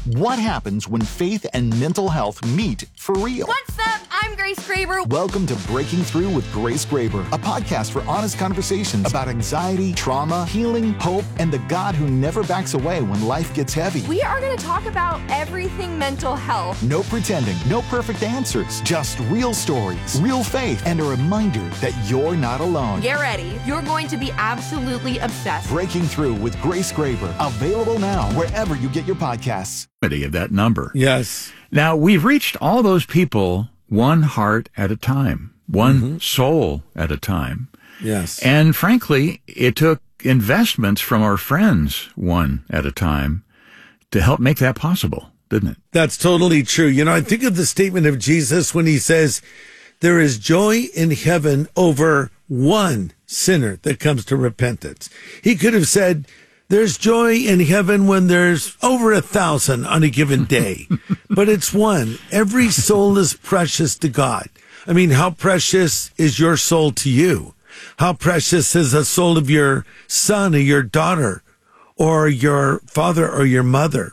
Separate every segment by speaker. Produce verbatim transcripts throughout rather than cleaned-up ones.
Speaker 1: What happens when faith and mental health meet for real?
Speaker 2: What's up? I'm Grace Graber.
Speaker 1: Welcome to Breaking Through with Grace Graber, a podcast for honest conversations about anxiety, trauma, healing, hope, and the God who never backs away when life gets heavy.
Speaker 2: We are going to talk about everything mental health.
Speaker 1: No pretending, no perfect answers, just real stories, real faith, and a reminder that you're not alone.
Speaker 2: Get ready. You're going to be absolutely obsessed.
Speaker 1: Breaking Through with Grace Graber, available now wherever you get your podcasts.
Speaker 3: Of that number.
Speaker 4: Yes.
Speaker 3: Now, we've reached all those people one heart at a time, one mm-hmm. soul at a time.
Speaker 4: Yes.
Speaker 3: And frankly, it took investments from our friends one at a time to help make that possible, didn't it?
Speaker 4: That's totally true. You know, I think of the statement of Jesus when he says, there is joy in heaven over one sinner that comes to repentance. He could have said, there's joy in heaven when there's over a thousand on a given day, but it's one. Every soul is precious to God. I mean, how precious is your soul to you? How precious is the soul of your son or your daughter or your father or your mother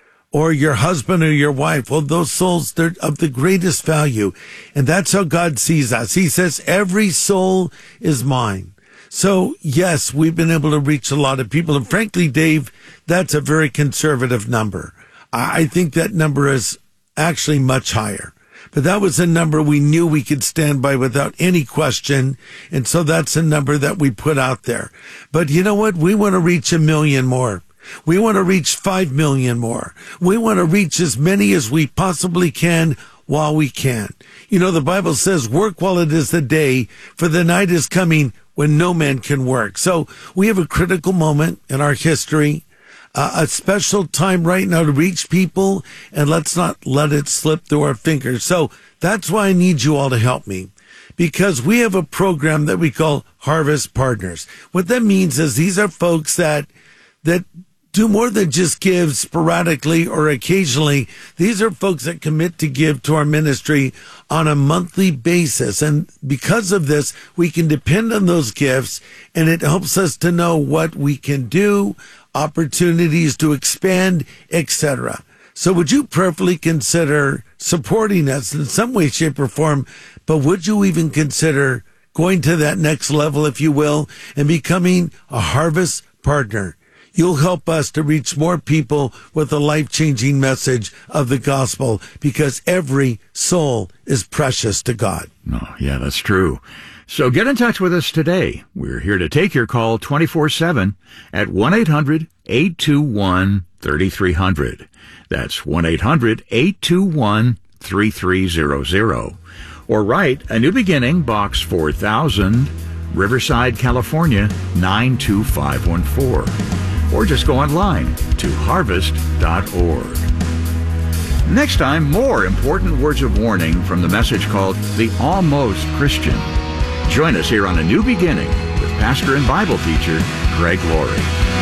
Speaker 4: or your husband or your wife? Well, those souls, they're of the greatest value. And that's how God sees us. He says, every soul is mine. So, yes, we've been able to reach a lot of people. And frankly, Dave, that's a very conservative number. I think that number is actually much higher. But that was a number we knew we could stand by without any question. And so that's a number that we put out there. But you know what? We want to reach a million more. We want to reach five million more. We want to reach as many as we possibly can while we can. You know, the Bible says, work while it is the day, for the night is coming when no man can work. So we have a critical moment in our history, uh, a special time right now to reach people, and let's not let it slip through our fingers. So that's why I need you all to help me, because we have a program that we call Harvest Partners. What that means is these are folks that that do more than just give sporadically or occasionally. These are folks that commit to give to our ministry on a monthly basis. And because of this, we can depend on those gifts, and it helps us to know what we can do, opportunities to expand, et cetera. So would you prayerfully consider supporting us in some way, shape, or form? But would you even consider going to that next level, if you will, and becoming a Harvest Partner? You'll help us to reach more people with the life-changing message of the gospel, because every soul is precious to God.
Speaker 3: Oh, yeah, that's true. So get in touch with us today. We're here to take your call twenty-four seven at one eight hundred eight two one three three zero zero. That's one eight hundred eight two one three three zero zero. Or write A New Beginning, Box four thousand, Riverside, California, nine two five one four. Or just go online to harvest dot org. Next time, more important words of warning from the message called The Almost Christian. Join us here on A New Beginning with pastor and Bible teacher Greg Laurie.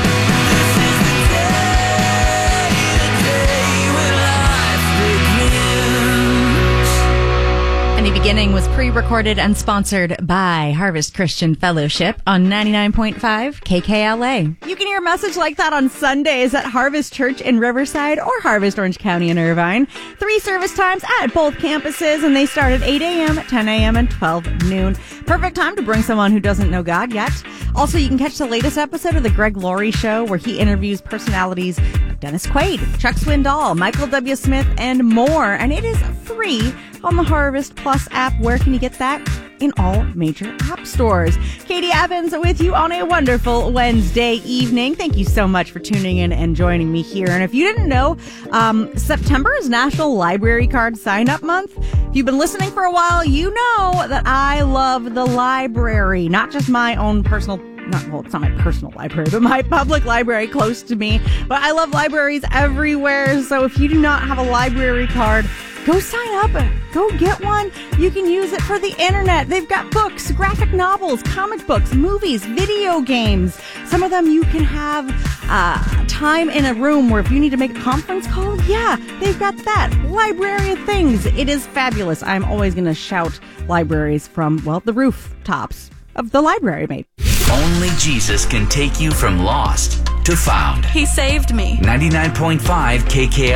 Speaker 5: New Beginning was pre-recorded and sponsored by Harvest Christian Fellowship on ninety-nine point five K K L A.
Speaker 6: You can hear a message like that on Sundays at Harvest Church in Riverside or Harvest Orange County in Irvine. Three service times at both campuses, and they start at eight a.m., ten a.m., and twelve noon. Perfect time to bring someone who doesn't know God yet. Also, you can catch the latest episode of The Greg Laurie Show, where he interviews personalities like Dennis Quaid, Chuck Swindoll, Michael W. Smith, and more. And it is free on the Harvest Plus app. Where can you get that? In all major app stores. Katie Evans with you on a wonderful Wednesday evening. Thank you so much for tuning in and joining me here. And if you didn't know, um, September is National Library Card Sign-Up Month. If you've been listening for a while, you know that I love the library, not just my own personal Not, well, it's not my personal library, but my public library close to me. But I love libraries everywhere. So if you do not have a library card, go sign up. Go get one. You can use it for the internet. They've got books, graphic novels, comic books, movies, video games. Some of them you can have uh, time in a room where if you need to make a conference call, yeah, they've got that. Library of things. It is fabulous. I'm always going to shout libraries from, well, the rooftops of the library, mate.
Speaker 7: Only Jesus can take you from lost to found.
Speaker 2: He saved me.
Speaker 7: ninety-nine point five K K